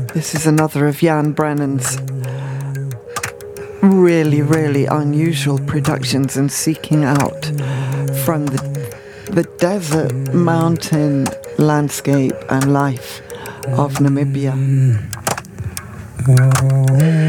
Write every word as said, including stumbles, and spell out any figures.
This is another of Jan Brennan's really, really unusual productions and seeking out from the, the desert, mountain, landscape and life of Namibia.